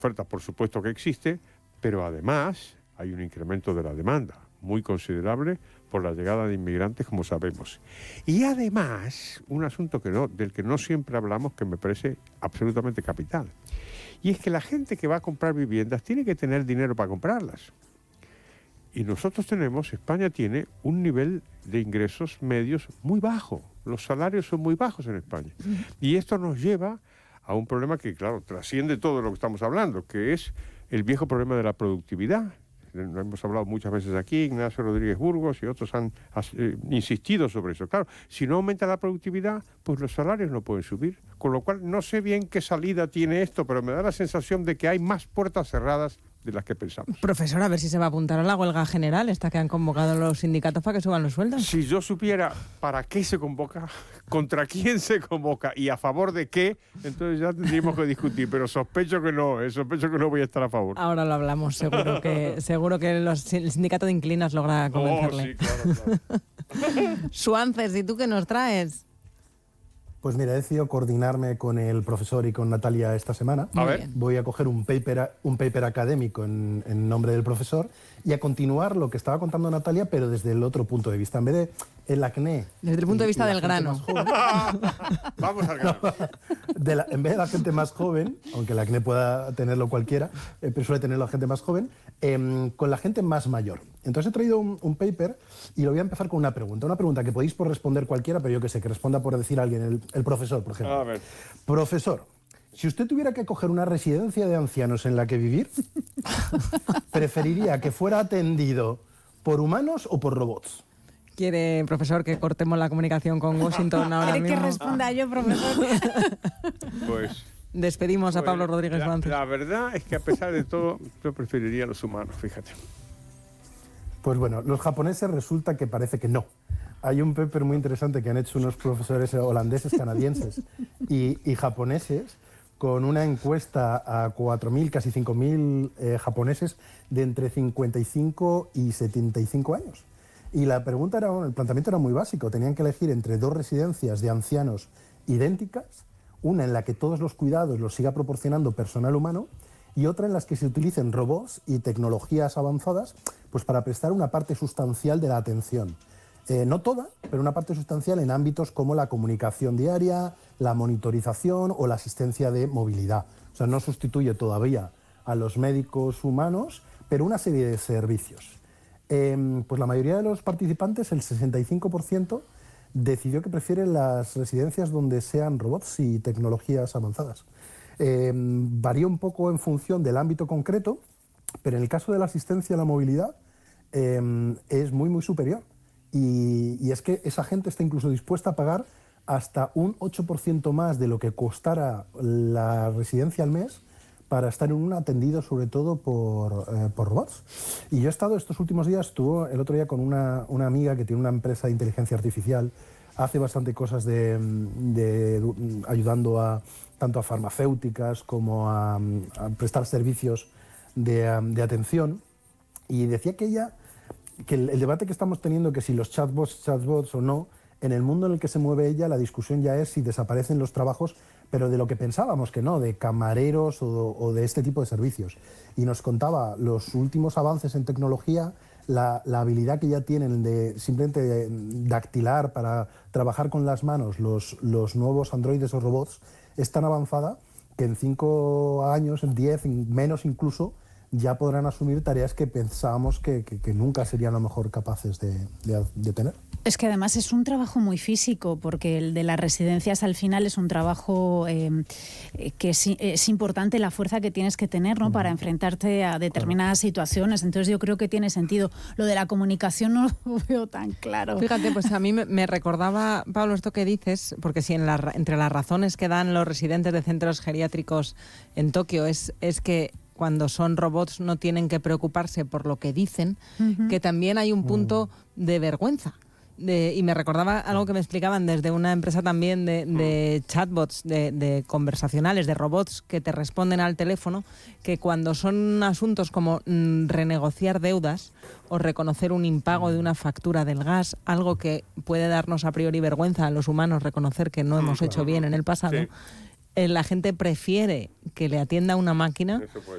oferta, por supuesto que existe, pero además hay un incremento de la demanda muy considerable por la llegada de inmigrantes, como sabemos. Y además, un asunto del que no siempre hablamos, que me parece absolutamente capital, y es que la gente que va a comprar viviendas tiene que tener dinero para comprarlas. Y España tiene un nivel de ingresos medios muy bajo. Los salarios son muy bajos en España. Y esto nos lleva a un problema que, claro, trasciende todo lo que estamos hablando, que es el viejo problema de la productividad. Lo hemos hablado muchas veces aquí, Ignacio Rodríguez Burgos y otros han insistido sobre eso. Claro, si no aumenta la productividad, pues los salarios no pueden subir. Con lo cual, no sé bien qué salida tiene esto, pero me da la sensación de que hay más puertas cerradas de las que pensamos. Profesor, a ver si se va a apuntar a la huelga general, esta que han convocado los sindicatos para que suban los sueldos. Si yo supiera para qué se convoca, contra quién se convoca y a favor de qué, entonces ya tendríamos que discutir, pero sospecho que no voy a estar a favor. Ahora lo hablamos, seguro que el sindicato de inquilinos logra convencerle. Sí, claro. Suances, ¿y tú qué nos traes? Pues mira, he decidido coordinarme con el profesor y con Natalia esta semana. A ver. Voy a coger un paper académico en nombre del profesor y a continuar lo que estaba contando Natalia, pero desde el otro punto de vista. En vez de el acné... Desde el punto de vista del grano. Vamos al grano. En vez de la gente más joven, aunque el acné pueda tenerlo cualquiera, pero suele tenerlo la gente más joven, con la gente más mayor. Entonces he traído un paper y lo voy a empezar con una pregunta que podéis por responder cualquiera, pero yo que sé, que responda por decir alguien, el profesor, por ejemplo. A ver. Profesor, si usted tuviera que coger una residencia de ancianos en la que vivir, ¿preferiría que fuera atendido por humanos o por robots? ¿Quiere, profesor, que cortemos la comunicación con Washington ahora mismo? ¿Quiere que responda yo, profesor? Pues... Despedimos a Pablo Rodríguez Suances. La verdad es que a pesar de todo, yo preferiría a los humanos, fíjate. Pues bueno, los japoneses resulta que parece que no. Hay un paper muy interesante que han hecho unos profesores holandeses, canadienses y japoneses con una encuesta a 4.000, casi 5.000 japoneses de entre 55 y 75 años. Y la pregunta el planteamiento era muy básico. Tenían que elegir entre dos residencias de ancianos idénticas, una en la que todos los cuidados los siga proporcionando personal humano y otra en las que se utilicen robots y tecnologías avanzadas pues para prestar una parte sustancial de la atención. No toda, pero una parte sustancial en ámbitos como la comunicación diaria, la monitorización o la asistencia de movilidad. O sea, no sustituye todavía a los médicos humanos, pero una serie de servicios. Pues la mayoría de los participantes, el 65%, decidió que prefiere las residencias donde sean robots y tecnologías avanzadas. Varía un poco en función del ámbito concreto, pero en el caso de la asistencia a la movilidad es muy, muy superior. Y es que esa gente está incluso dispuesta a pagar hasta un 8% más de lo que costara la residencia al mes para estar en un atendido sobre todo por robots. Y yo he estado estos últimos días, estuve el otro día con una amiga que tiene una empresa de inteligencia artificial, hace bastante cosas ayudando tanto a farmacéuticas como a prestar servicios de atención, y decía que el debate que estamos teniendo, que si los chatbots o no, en el mundo en el que se mueve ella, la discusión ya es si desaparecen los trabajos, pero de lo que pensábamos que no, de camareros o de este tipo de servicios. Y nos contaba los últimos avances en tecnología, la habilidad que ya tienen de simplemente dactilar para trabajar con las manos los nuevos androides o robots, es tan avanzada que en 5 años, en 10, menos incluso, ya podrán asumir tareas que pensábamos que nunca serían a lo mejor capaces de tener. Es que además es un trabajo muy físico, porque el de las residencias al final es un trabajo que es importante la fuerza que tienes que tener, ¿no? Para enfrentarte a determinadas situaciones. Entonces yo creo que tiene sentido. Lo de la comunicación no lo veo tan claro. Fíjate, pues a mí me recordaba, Pablo, esto que dices, porque si entre las razones que dan los residentes de centros geriátricos en Tokio es que cuando son robots no tienen que preocuparse por lo que dicen, que también hay un punto de vergüenza. Y me recordaba algo que me explicaban desde una empresa también de chatbots, de conversacionales, de robots que te responden al teléfono, que cuando son asuntos como renegociar deudas o reconocer un impago de una factura del gas, algo que puede darnos a priori vergüenza a los humanos reconocer que no hemos hecho bien en el pasado, la gente prefiere que le atienda una máquina